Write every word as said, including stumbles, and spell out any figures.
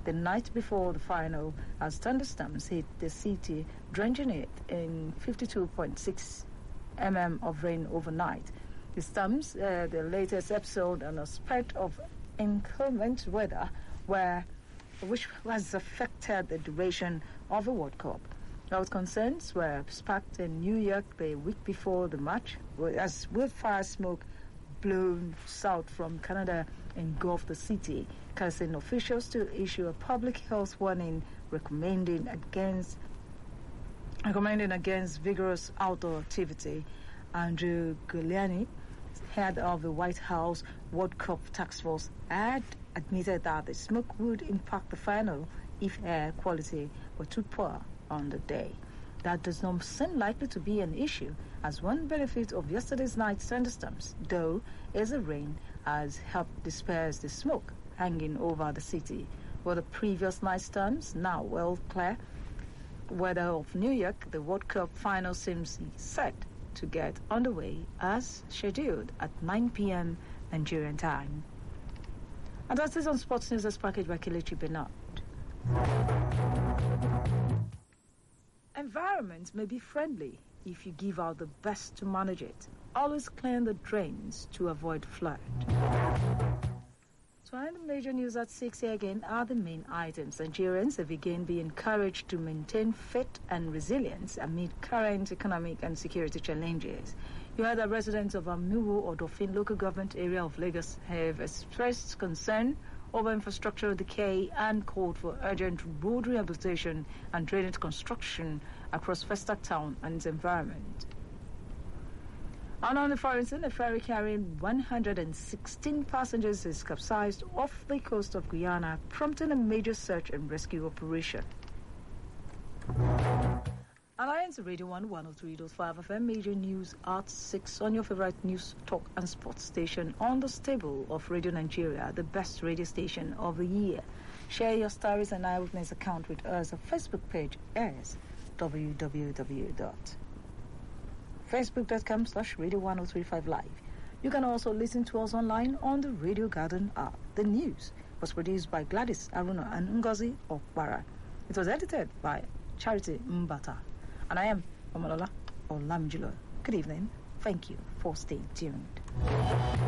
the night before the final as thunderstorms hit the city, drenching it in fifty-two point six millimeters of rain overnight. The storms, uh, the latest episode on a spread of inclement weather, where which has affected the duration of the World Cup. Those concerns were sparked in New York the week before the match, as wildfire smoke blown south from Canada engulfed the city, causing officials to issue a public health warning recommending against recommending against vigorous outdoor activity. Andrew Giuliani, head of the White House World Cup Task Force, had admitted that the smoke would impact the final if air quality were too poor on the day. That does not seem likely to be an issue, as one benefit of yesterday's night's thunderstorms, though, is the rain has helped disperse the smoke hanging over the city. While the previous night's storms now well clear weather of New York, the World Cup final seems set to get underway as scheduled at nine p.m. Nigerian time. And that's it on Sports News as packaged by Kelechi Bernard. Environment may be friendly if you give out the best to manage it. Always clean the drains to avoid flood. So, in the major news at six here again are the main items. Nigerians have again been encouraged to maintain faith and resilience amid current economic and security challenges. You heard that residents of Amuwo or Dofin local government area of Lagos have expressed concern over infrastructural decay and called for urgent road rehabilitation and drainage construction across Festac town and its environment. And on the foreign scene, a ferry carrying one hundred sixteen passengers is capsized off the coast of Guyana, prompting a major search and rescue operation. Alliance Radio one, one oh three point five F M, major news at six on your favorite news, talk and sports station on the stable of Radio Nigeria, the best radio station of the year. Share your stories and eyewitness account with us. Our Facebook page is w w w dot facebook dot com slash radio one oh three five live. You can also listen to us online on the Radio Garden app. The news was produced by Gladys Aruna and Ngozi Okbara. It was edited by Charity Mbata. And I am Omalola Olamjulo. Good evening. Thank you for staying tuned.